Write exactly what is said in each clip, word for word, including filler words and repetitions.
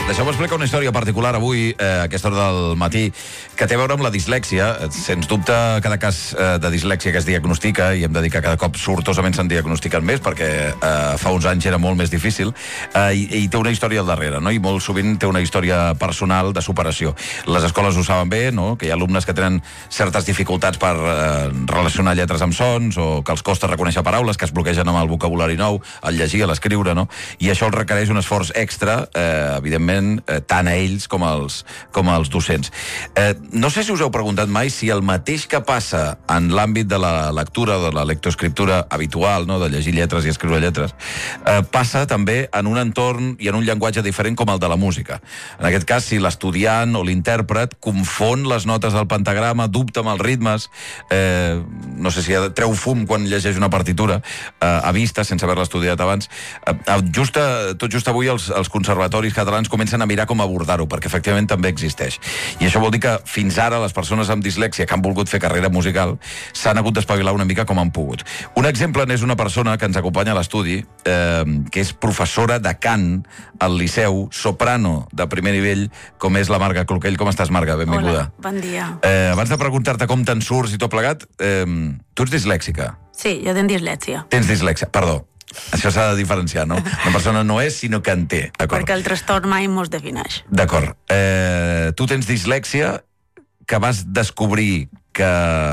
Deixeu-me explicar una història particular avui, eh, a aquesta hora del matí, que té a veure amb la dislèxia. Sens dubte, cada cas eh, de dislèxia que es diagnostica, i hem de dir que cada cop sortosament se'n diagnostiquen més, perquè eh, fa uns anys era molt més difícil, eh, i, i té una història al darrere, no? I molt sovint té una història personal de superació. Les escoles ho saben bé, no? Que hi ha alumnes que tenen certes dificultats per eh, relacionar lletres amb sons, o que els costa reconèixer paraules, que es bloquegen amb el vocabulari nou, al llegir, a l'escriure, no? I això els requereix un esforç extra, eh, evidentment, Eh, tant a ells com als, com als docents. Eh, no sé si us heu preguntat mai si el mateix que passa en l'àmbit de la lectura, de la lectoescriptura habitual, no? De llegir lletres i escriure lletres, eh, passa també en un entorn i en un llenguatge diferent com el de la música. En aquest cas, si l'estudiant o l'intèrpret confon les notes del pentagrama, dubta amb els ritmes, eh, no sé si treu fum quan llegeix una partitura, eh, a vista, sense haver-la estudiat abans, eh, just, tot just avui els, els conservatoris catalans comencen a mirar com abordar-ho, perquè efectivament també existeix. I això vol dir que fins ara les persones amb dislèxia que han volgut fer carrera musical s'han hagut d'espavilar una mica com han pogut. Un exemple n'és una persona que ens acompanya a l'estudi, eh, que és professora de cant al Liceu, soprano de primer nivell, com és la Marga Cloquell. Com estàs, Marga? Benvinguda. Hola, bon dia. Eh, abans de preguntar-te com te'n surts i tot plegat, eh, tu ets dislèxica? Sí, jo tinc dislèxia. Tens dislèxia, perdó. Això s'ha de diferenciar, no? Una persona no és, sinó que en té. Perquè el trastorn mai mos defineix. D'acord. Eh, tu tens dislèxia que vas descobrir que,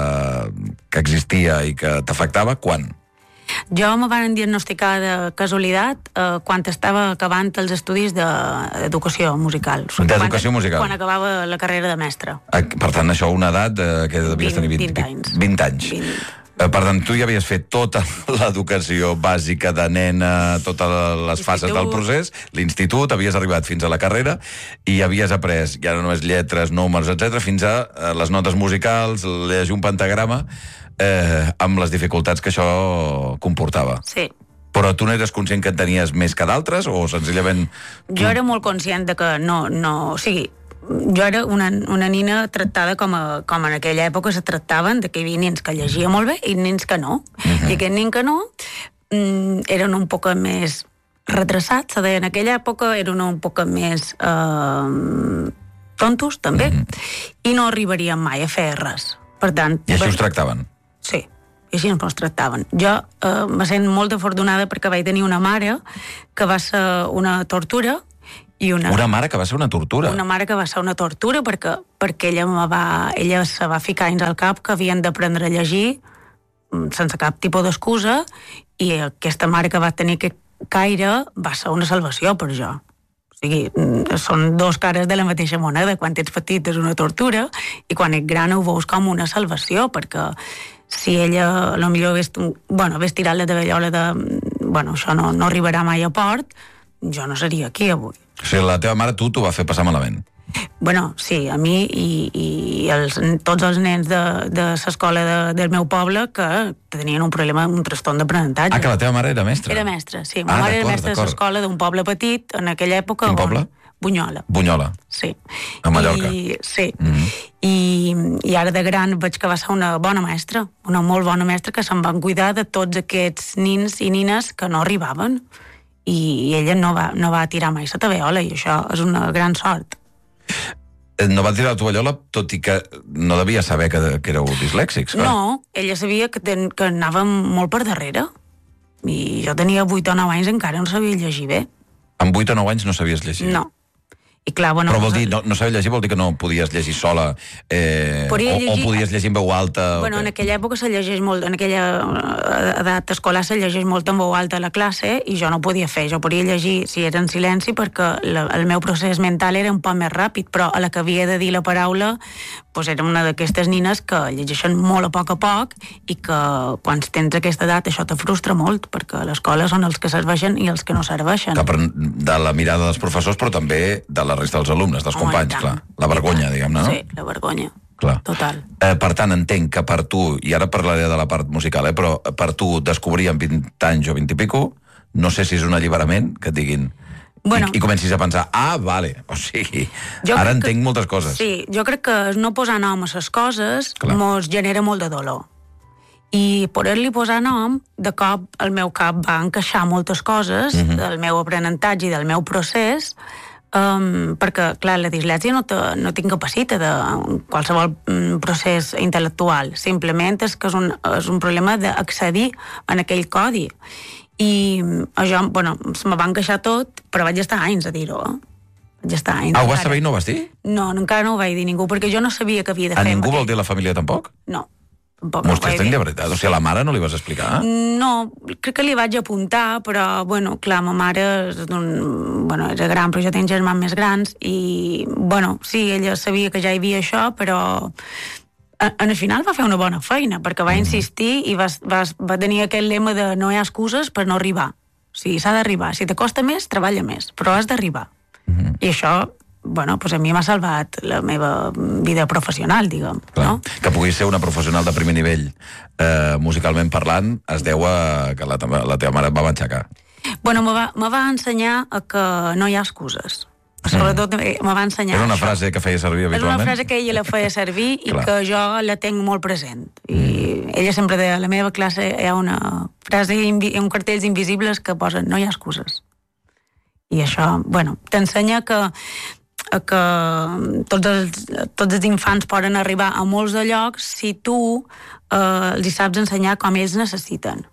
que existia i que t'afectava quan? Jo me van diagnosticar de casualitat eh, quan estava acabant els estudis d'educació musical. D'educació musical? Quan acabava la carrera de mestre. Per tant, això, una edat eh, que devies tenir vint, vint anys. vint anys. vint. Per tant, tu ja havies fet tota l'educació bàsica de nena, totes les fases del procés, l'institut, havies arribat fins a la carrera i havies après, ja no només lletres, números, etcètera, fins a les notes musicals, llegir un pentagrama, eh, amb les dificultats que això comportava. Sí. Però tu no eres conscient que en tenies més que d'altres, o senzillament... Jo era molt conscient de que no... no o sigui, jo era una, una nina tractada com, a, com en aquella època se tractaven, de que hi havia nens que llegia molt bé i nens que no. Uh-huh. I aquests nens que no mm, eren un poc més retrasats, se deia en aquella època, eren un poc més eh, tontos, també, uh-huh. i no arribarien mai a fer res. Per tant... I així us tractaven? Sí, i així ens tractaven. Jo eh, me sent molt afortunada perquè vaig tenir una mare que va ser una tortura. I una, una mare que va ser una tortura? Una mare que va ser una tortura perquè, perquè ella, va, ella se va ficar dins al cap que havien d'aprendre a llegir sense cap tipus d'excusa, i aquesta mare que va tenir aquest caire va ser una salvació per jo. O sigui, són dos cares de la mateixa moneda. Quan ets petit és una tortura i quan ets gran ho veus com una salvació, perquè si ella potser hagués, bueno, hagués tirat la tovallola de bueno, això no, no arribarà mai a port, jo no seria aquí avui. O sigui, la teva mare tu t'ho va fer passar malament? Bueno, sí, a mi i, i els, tots els nens de, de l'escola de, del meu poble que tenien un problema, un trastorn d'aprenentatge. Ah, que la teva mare era mestra? Era mestra, sí. Ma ah, mare era mestra de l'escola d'un poble petit, en aquella època... Quin poble? Bunyola. Bunyola. Sí. A Mallorca. I, sí. Mm-hmm. I, I ara de gran veig que va ser una bona mestra, una molt bona mestra, que se'n van cuidar de tots aquests nins i nines que no arribaven. I ella no va, no va tirar mai la tovallola, i això és una gran sort. No va tirar la tovallola, tot i que no devia saber que, que éreu dislèxics, clar. No, ella sabia que, ten, que anàvem molt per darrere, i jo tenia vuit o nou anys, encara no sabia llegir bé. Amb vuit o nou anys no sabies llegir? No. I clar, bueno, però vol dir, no, no saber llegir vol dir que no podies llegir sola, eh, o, llegir... o podies llegir en veu alta? Bueno, en aquella època se llegeix molt, en aquella edat escolar se llegeix molt en veu alta a la classe, i jo no ho podia fer. Jo podia llegir si era en silenci perquè la, el meu procés mental era un poc més ràpid, però a la que havia de dir la paraula doncs era una d'aquestes nines que llegeixen molt a poc a poc, i que quan tens aquesta edat això te frustra molt, perquè a l'escola són els que serveixen i els que no serveixen. De la mirada dels professors, però també de la resta dels alumnes, dels companys, clar. La vergonya, diguem-ne, no? Sí, la vergonya. Clar. Total. Eh, per tant, entenc que per tu, i ara parlaré de la part musical, eh, però per tu descobrir amb vint anys o vint i pico, no sé si és un alliberament que et diguin... Bueno, i, i comencis a pensar, ah, vale, o sigui, ara entenc que, moltes coses. Sí, jo crec que no posar nom a les coses mos genera molt de dolor. I poder-li posar nom, de cop el meu cap va encaixar moltes coses uh-huh. del meu aprenentatge i del meu procés, Um, perquè, clar, la dislèxia no, te, no t'incapacita de qualsevol um, procés intel·lectual, simplement és que és un, és un problema d'accedir en aquell codi. I això, bueno, se me van queixar tot, però vaig estar anys a dir-ho. Vaig estar anys. Ah, ho vas saber i no ho vas dir? No, encara no ho vaig dir a ningú, perquè jo no sabia que havia de a fer. A ningú vol dir la família tampoc? No. Mostres, de veritat? O sigui, a la mare no li vas explicar? No, crec que li vaig apuntar, però, bueno, clar, ma mare és d'un... Bueno, era gran, però jo tinc germans més grans, i, bueno, sí, ella sabia que ja hi havia això, però en el final va fer una bona feina, perquè va insistir i va, va, va tenir aquest lema de no hi ha excuses per no arribar. O sigui, s'ha d'arribar. Si te costa més, treballa més, però has d'arribar. Mm-hmm. I això... bueno, pues a mi m'ha salvat la meva vida professional, diguem. Clar, no? Que puguis ser una professional de primer nivell, eh, musicalment parlant, es deu a que la, la teva mare et va matxacar. Bueno, me va, me va ensenyar a que no hi ha excuses. Sobretot mm. me va ensenyar Era una això. frase que feia servir habitualment? Era una frase que ella la feia servir i que jo la tenc molt present. I mm. ella sempre deia, a la meva classe hi ha una frase, hi ha un cartells invisibles que posen no hi ha excuses. I això, bueno, t'ensenya que que tots els, tots els infants poden arribar a molts de llocs si tu eh, els hi saps ensenyar com ells necessiten.